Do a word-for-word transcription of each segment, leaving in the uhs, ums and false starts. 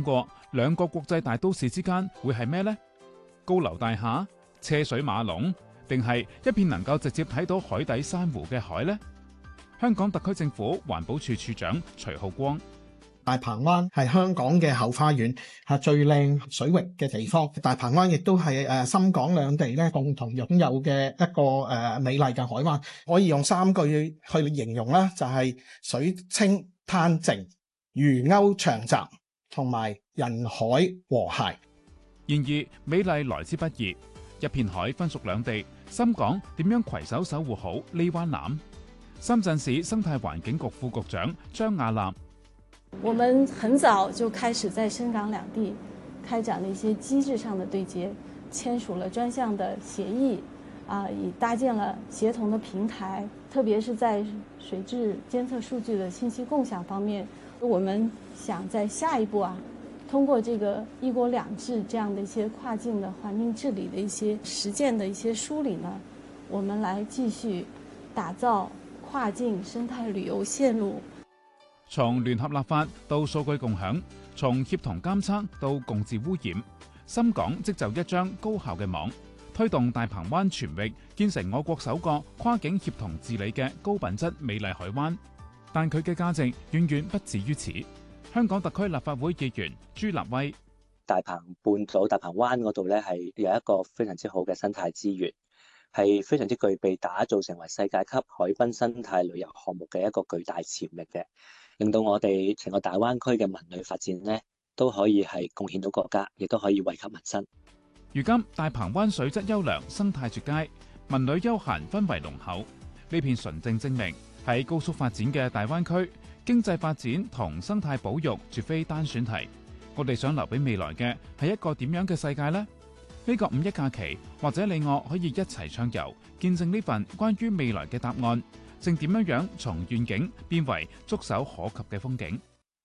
過兩個國際大都市之間會係咩呢？高樓大廈、車水馬龍，定係一片能夠直接睇到海底珊瑚嘅海呢？香港特區政府環保署署長徐浩光： 大鵬灣係香港嘅後花園，係最靚水域嘅地方。大鵬灣亦都係誒深港兩地咧共同擁有嘅一個誒美麗嘅海灣，可以用三句去形容啦，就係水清灘靜、魚鉤長集同埋人海和諧。 然而美麗來之不易，一片海分屬兩地，深港點樣攜手守護好呢灣藍？深圳市生態環境局副局長張亞楠： 我們很早就開始在深港兩地開展了一些機制上的對接，簽署了專項的協議，啊，已搭建了協同的平台，特別是在水質監測數據的信息共享方面，我們想在下一步啊，通過這個一國兩制這樣的一些跨境的環境治理的一些實踐的一些梳理呢，我們來繼續打造跨境生態旅遊線路。 從聯合立法到數據共享，從協同監測到共治污染，深港織就一張高效嘅網，推動大鵬灣全域建成我國首個跨境協同治理嘅高品質美麗海灣。但佢嘅價值遠遠不止於此。香港特區立法會議員朱立威： 大鵬半島大鵬灣嗰度咧係有一個非常之好嘅生態資源，係非常之具備打造成為世界級海濱生態旅遊項目嘅一個巨大潛力嘅，令到我哋成個大灣區嘅文旅發展呢都可以係貢獻到國家，亦都可以惠及民生。 如今大鵬灣水質優良，生態絕佳，文旅休閒氛圍濃厚，呢片純正證明喺高速發展嘅大灣區，經濟發展同生態保育絕非單選題。我哋想留俾未來嘅係一個點樣嘅世界呢？呢個五一假期，或者你我可以一齊暢遊，見證呢份關於未來嘅答案，正點樣樣從願景變為觸手可及嘅風景。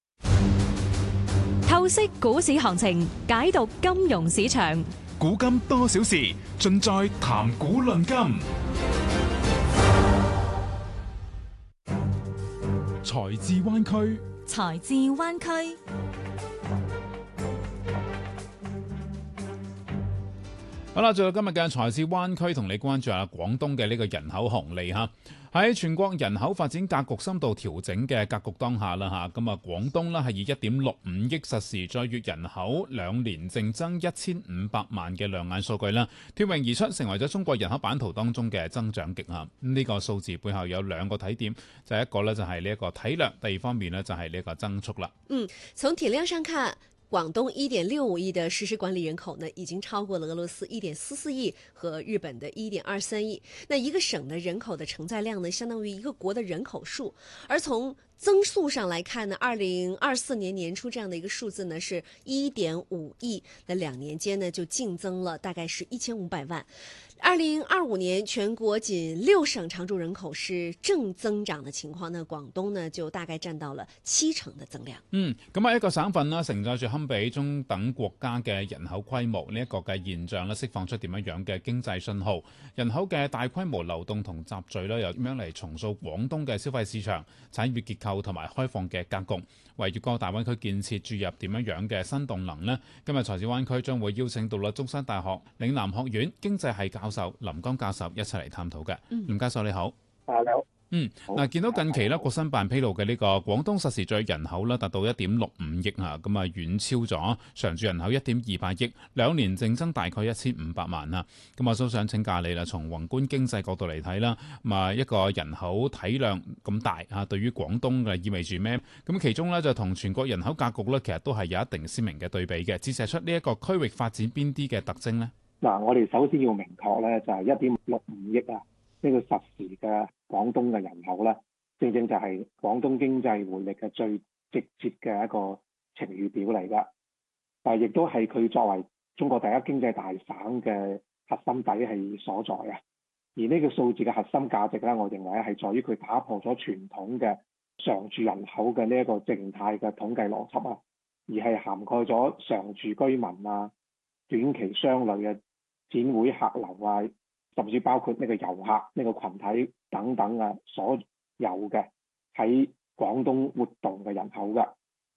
透析股市行情，解讀金融市場， 古今多少事，盡在談股論金。財智灣區， 財智灣區。 好啦，最後今日嘅財智灣區同你關注下廣東嘅呢個人口紅利吓。喺全國人口發展格局深度調整嘅格局當下啦吓，咁啊廣東呢係以一點六五億實時在粵人口兩年淨增一千五百萬嘅亮眼數據啦，脫穎而出，成為咗中國人口版圖當中嘅增長極限。呢個數字背後有兩個睇點，就係一個呢就係呢一個體量，第二方面呢就係呢一個增速啦。 嗯，從體量上看，廣東一點六五億的實時管理人口呢，已經超過了俄羅斯一點四四億和日本的一點二三億。那一個省的人口的承載量呢，相當於一個國的人口數。而從增速上來看呢，二零二四年年初這樣的一個數字呢，是一點五億。那兩年間呢，就淨增了大概是一千五百萬。二零二五年全國僅六省常住人口是正增長的情況，那廣東呢就大概佔到了七成的增量。 嗯，咁啊一個省份啦，承載住堪比中等國家嘅人口規模呢一個嘅現象咧，釋放出點樣樣嘅經濟信號？人口嘅大規模流動同集聚咧，又點樣嚟重塑廣東嘅消費市場、產業結構同埋開放嘅格局？為粵港澳大灣區建設注入點樣樣嘅新動能呢？今日財智灣區將會邀請到啦中山大學嶺南學院經濟系教授林江教授一齊嚟探討嘅。嗯、林教授你好。 啊你好。 嗯，嗱，見到近期咧，國新辦披露嘅呢個廣東實時在人口咧達到一點六五億啊，咁啊遠超咗常住人口一點二八億，兩年淨增大概一千五百萬啊。咁我都想請教你啦，從宏觀經濟角度嚟睇啦，咁啊一個人口體量咁大啊，對於廣東嘅意味住咩？咁其中咧就同全國人口格局咧，其實都係有一定鮮明嘅對比嘅，折射出呢一個區域發展邊啲嘅特徵呢？ 嗱，我哋首先要明確咧，就係一點六五億啊。呢個實時嘅廣東嘅人口咧，正正就係廣東經濟活力嘅最直接嘅一個晴雨表嚟㗎。但係亦都係佢作為中國第一經濟大省嘅核心底氣所在啊。而呢個數字嘅核心價值咧，我認為係在於佢打破咗傳統嘅常住人口嘅呢一個靜態嘅統計邏輯啊，而係涵蓋咗常住居民啊、短期商旅嘅展會客流啊，甚至包括呢個遊客呢個群體等等啊，所有嘅喺廣東活動嘅人口㗎。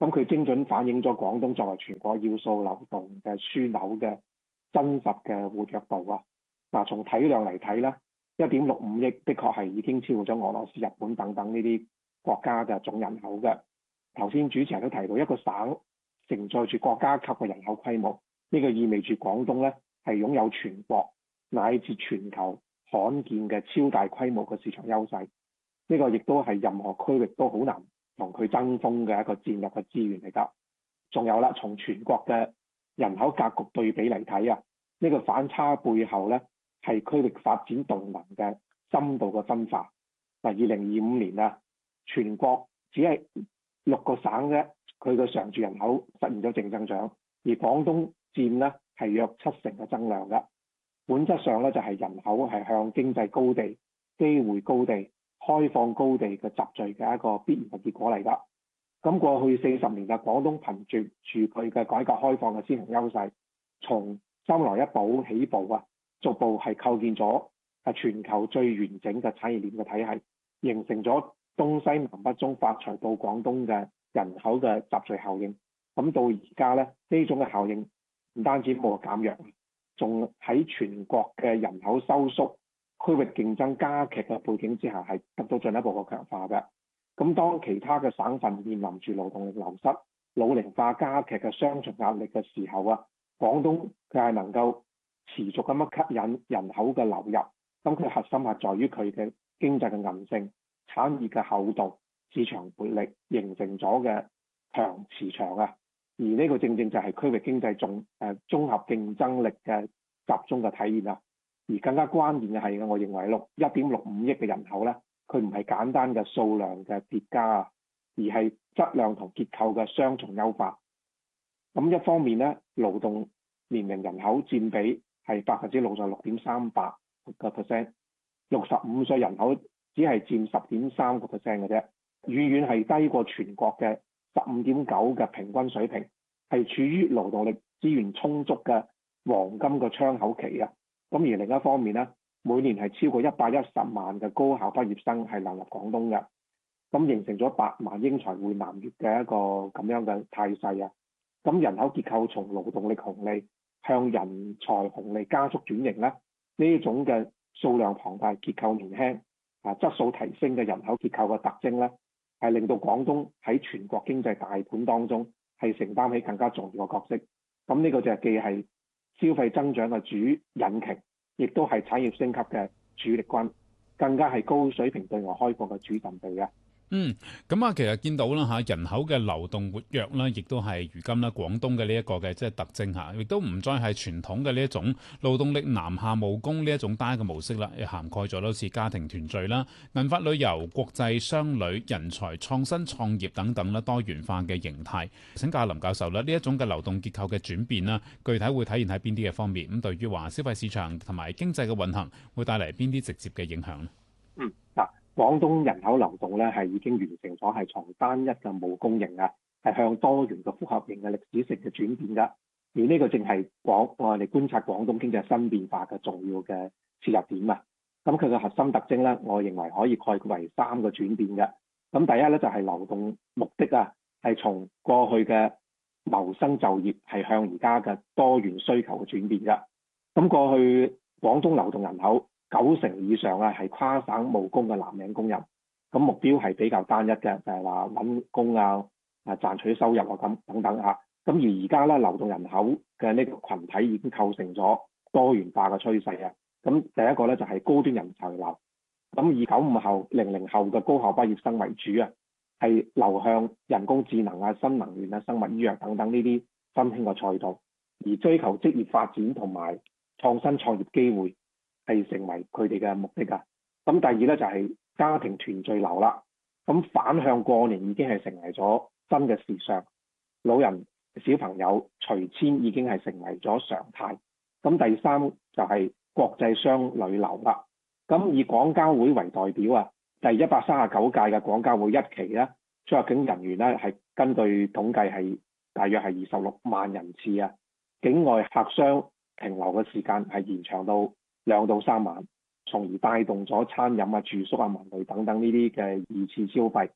咁佢精準反映咗廣東作為全國要素流動嘅樞紐嘅真實嘅活躍度啊。嗱，從體量嚟睇咧，一點六五億的確係已經超過咗俄羅斯、日本等等呢啲國家嘅總人口嘅。頭先主持人都提到，一個省承載住國家級嘅人口規模，呢、這個意味住廣東咧係擁有全國乃至全球罕見嘅超大規模嘅市場優勢。呢、這個亦都係任何區域都好難同佢爭鋒嘅一個戰略嘅資源嚟㗎。仲有啦，從全國嘅人口格局對比嚟睇啊，呢、這個反差背後咧係區域發展動能嘅深度嘅分化。嗱，二零二五年啊，全國只係六個省嘅佢嘅常住人口實現咗正增長，而廣東佔咧係約七成嘅增量㗎。本質上咧就係人口係向經濟高地、機會高地、開放高地嘅集聚嘅一個必然嘅結果嚟㗎。咁過去四十年嘅廣東憑住住佢嘅改革開放嘅先行優勢，從三來一補起步啊，逐步係構建咗係全球最完整嘅產業鏈嘅體系，形成咗東西南北中發財到廣東嘅人口嘅集聚效應。咁到而家咧，呢種嘅效應唔單止冇減弱，仲喺全國嘅人口收縮、區域競爭加劇嘅背景之下，係得到進一步嘅強化嘅。咁當其他嘅省份面臨住勞動力流失、老齡化加劇嘅雙重壓力嘅時候啊，廣東佢係能夠持續咁樣吸引人口嘅流入。咁佢核心係在於佢嘅經濟嘅韌性、產業嘅厚度、市場活力形成咗嘅強磁場啊。而呢個正正就係區域經濟綜誒綜合競爭力嘅集中嘅體現啊。而更加關鍵嘅係，我認為六一點六五億嘅人口咧，佢唔係簡單嘅數量嘅疊加啊，而係質量同結構嘅雙重優化。咁一方面咧，勞動年齡人口佔比係百分之六十六點三八個 percent， 六十五歲人口只係佔十點三個 percent 嘅啫，遠遠係低過全國嘅十五點九嘅平均水平，係處於勞動力資源充足嘅黃金嘅窗口期啊。咁而另一方面咧，每年係超過一百一十萬嘅高校畢業生係流入廣東嘅，咁形成咗百萬英才匯南粵嘅一個咁樣嘅態勢啊。咁人口結構從勞動力紅利向人才紅利加速轉型咧，呢種嘅數量龐大、結構年輕啊、質素提升嘅人口結構嘅特徵咧，係令到廣東喺全國經濟大盤當中係承擔起更加重要嘅角色。咁呢個就係既係消費增長嘅主引擎，亦都係產業升級嘅主力軍，更加係高水平對外開放嘅主陣地嘅。 嗯，咁啊，其實見到啦嚇，人口嘅流動活躍啦，亦都係如今啦廣東嘅呢一個嘅即係特徵嚇，亦都唔再係傳統嘅呢一種勞動力南下務工呢一種單嘅模式啦，亦涵蓋咗好似家庭團聚啦、銀髮旅遊、國際商旅、人才創新創業等等啦，多元化嘅形態。請教林教授啦，呢一種嘅流動結構嘅轉變啦，具體會體現喺邊啲嘅方面？咁對於話消費市場同埋經濟嘅運行，會帶嚟邊啲直接嘅影響咧？ 嗯，嗱。廣東人口流動咧係已經完成咗係從單一嘅務工型啊，係向多元嘅複合型嘅歷史性嘅轉變㗎。而呢個正係廣我哋觀察廣東經濟新變化嘅重要嘅切入點啊。咁佢嘅核心特徵咧，我認為可以概括為三個轉變嘅。咁第一咧就係流動目的啊，係從過去嘅謀生就業係向而家嘅多元需求嘅轉變㗎。咁過去廣東流動人口九成以上啊，係跨省務工嘅藍領工人，咁目標係比較單一嘅，就係話揾工啊、啊賺取收入啊咁等等嚇。咁而而家咧流動人口嘅呢個群體已經構成咗多元化嘅趨勢啊。咁第一個咧就係高端人才流，咁以九五後、零零後嘅高校畢業生為主啊，係流向人工智能啊、新能源啊、生物醫藥等等呢啲新興嘅賽道，而追求職業發展同埋創新創業機會係成為佢哋嘅目的㗎。咁第二咧就係家庭團聚流啦。咁反向過年已經係成為咗新嘅時尚，老人小朋友隨遷已經係成為咗常態。咁第三就係國際商旅流啦。咁以廣交會為代表啊，第一百三十九屆嘅廣交會一期咧，出入境人員咧係根據統計係大約係二十六萬人次啊。境外客商停留嘅時間係延長到兩到三晚，從而帶動咗餐飲啊、住宿啊、文旅等等呢啲嘅二次消費。咁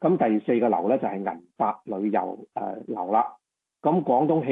咁第四個流咧就係銀髮旅遊誒流啦。咁廣東